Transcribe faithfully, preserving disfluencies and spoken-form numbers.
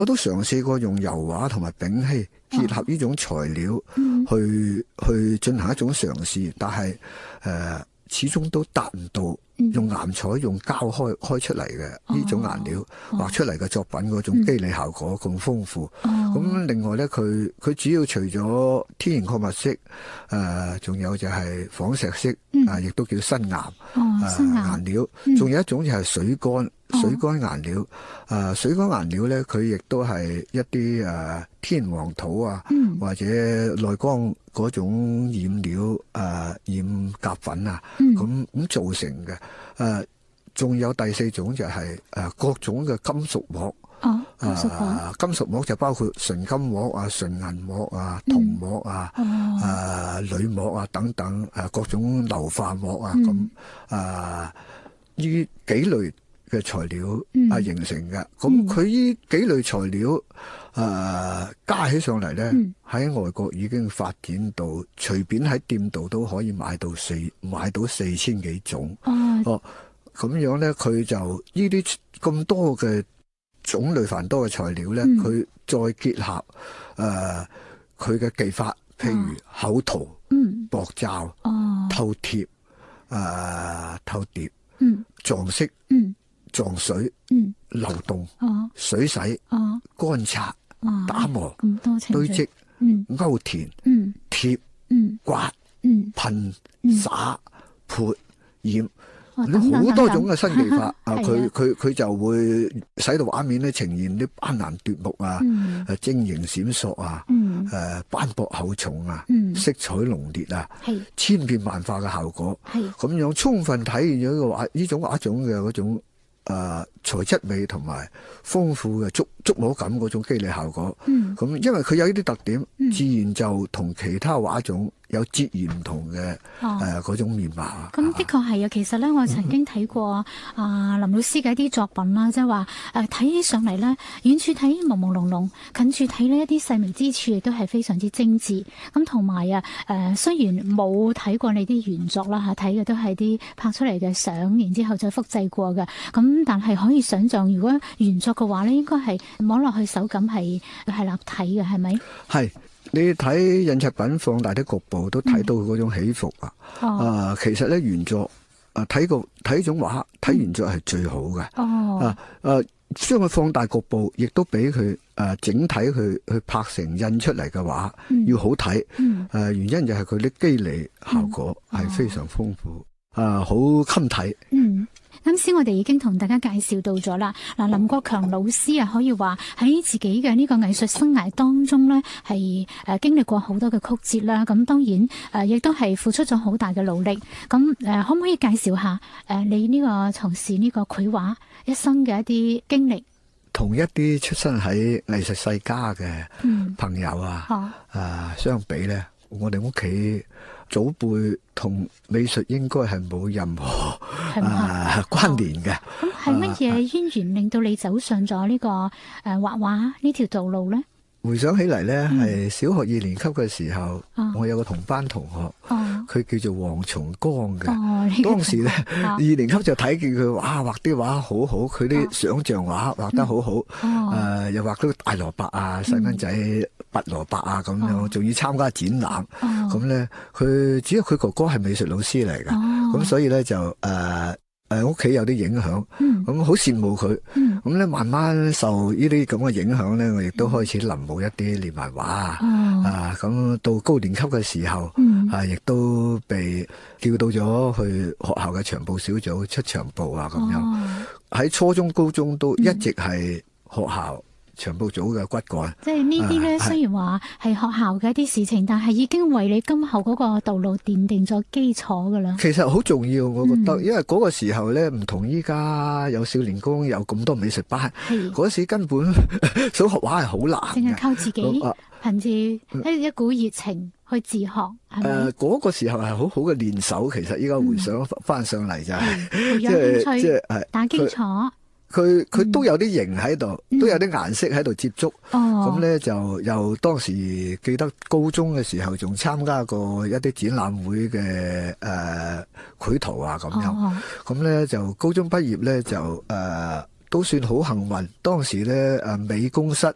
我都嘗試過用油畫同埋丙烯結合呢種材料去、嗯、去進行一種嘗試，但係誒、呃、始終都達唔到用岩彩用膠開開出嚟嘅呢種顏料、哦、畫出嚟嘅作品嗰種肌理效果咁豐富。咁、嗯、另外咧，佢佢主要除咗天然礦物色，誒、呃、仲有就係仿石色，嗯、啊亦都叫新岩，哦呃、新岩顏料，仲、嗯、有一種就係水乾。水乾顏料，誒、呃、水乾顏料咧，佢亦都係一啲誒、呃、天然黃土啊，嗯、或者內江嗰種染料誒、呃、染甲粉啊，咁咁、嗯、造成嘅。誒、呃，仲有第四種就係、是、誒、呃、各種嘅金屬膜。 哦，金屬膜。 呃、金屬膜就包括純金膜啊、純銀膜啊、銅膜啊、誒、嗯呃、鋁膜啊等等，誒、呃、各種硫化膜啊，咁誒呢幾類嘅材料啊、嗯、形成嘅。咁佢呢幾類材料誒、呃、加起上嚟咧，喺、嗯、外國已經發展到隨便喺店度都可以買到四買到四千幾種。哦，咁樣咧，佢就呢啲咁多嘅種類繁多嘅材料咧，佢、嗯、再結合誒佢嘅技法，譬如厚塗、嗯、薄罩、哦、透貼、誒、呃、透疊、嗯、撞色、嗯、撞水、嗯、流動、哦、水洗、哦、乾擦、哦、打磨、堆積、嗯、勾填、嗯、貼、嗯、刮、嗯、噴、灑、潑、染。好多種嘅新技法啊！佢佢佢就會使到畫面咧呈現啲斑斕奪目啊，誒、嗯、晶瑩閃爍啊，誒、嗯呃、斑駁厚重啊，嗯、色彩濃烈啊，千變萬化嘅效果，咁樣充分體現咗個畫呢種畫種嘅嗰種誒、呃、材質美同埋豐富嘅觸觸摸感嗰種肌理效果。咁、嗯、因為佢有呢啲特點，嗯、自然就同其他畫種有截然唔同嘅誒嗰種面貌啊！ 咁的確係啊，其實咧，我曾經睇過啊、嗯呃、林老師嘅一啲作品啦，即係話誒睇起上嚟咧，遠處睇朦朦朧朧，近處睇呢一啲細微之處亦都係非常之精緻。咁同埋啊誒，雖然冇睇過你啲原作啦嚇，睇嘅都係啲拍出嚟嘅相，然之後再複製過嘅。咁但係可以想像，如果原作嘅話咧，應該係摸落去手感係係立體嘅，係咪？ 係。你睇印刷品放大啲局部都睇到嗰種起伏啊！啊、嗯呃，其實咧原作啊睇個睇呢種畫睇原作係最好嘅。哦、啊誒，將佢放大局部，亦都俾佢誒整體去去拍成印出嚟嘅畫，嗯、要好睇。誒、嗯呃，原因就係佢啲肌理效果係非常豐富，啊、嗯，好襟睇。嗯。 啱先我哋已經同大家介紹到咗啦，嗱林國強老師啊，可以話喺自己嘅呢個藝術生涯當中呢，係誒經歷過好多嘅曲折啦。咁當然誒亦都係付出咗好大嘅努力。咁誒可唔可以介紹下誒你呢個從事呢個繪畫一生嘅一啲經歷？ 同一啲出身喺藝術世家嘅朋友啊，誒、嗯呃、相比呢，我哋屋企祖輩同美術應該係冇任何啊關聯嘅。 咁係乜嘢淵源令到你走上咗呢個誒畫畫呢條道路咧？ 回想起嚟咧，係、嗯、小學二年級嘅時候，哦、我有個同班同學，佢、哦、叫做黃松江嘅。哦、當時咧，哦、二年級就睇見佢哇畫啲畫好好，佢啲想像畫畫得好好，誒、嗯呃、又畫到大蘿蔔啊、細蚊仔拔蘿蔔啊咁樣，仲、哦、要參加展覽。咁咧、哦，佢只要佢哥哥係美術老師嚟嘅，咁、哦、所以咧就誒。呃誒，屋企有啲影響，咁好羨慕佢，咁咧、嗯、慢慢受呢啲咁嘅影響咧，我亦都開始臨摹一啲連環畫啊，哦、啊，咁到高年級嘅時候，嗯、啊，亦都被叫到咗去學校嘅場報小組出場報啊，咁樣喺、哦、初中、高中都一直係學校場報組嘅骨幹， 即係呢啲咧，啊、雖然話係學校嘅一啲事情，但係已經為你今後嗰個道路奠定咗基礎噶啦。 其實好重要，我覺得，嗯、因為嗰個時候咧，唔同依家有少年宮有咁多美術班，嗰時根本想學畫係好難， 淨係靠自己，憑住一一股熱情去自學，係咪？ 誒，嗰個時候係好好嘅練手，其實依家回想翻上嚟就係， 即係即係係打基礎。 佢佢都有啲形喺度，嗯、都有啲顏色喺度接觸。咁咧、哦、就又當時記得高中嘅時候，仲參加過一啲展覽會嘅誒繪圖啊咁樣。咁咧、哦、就高中畢業咧就誒、呃、都算好幸運。當時咧誒美工室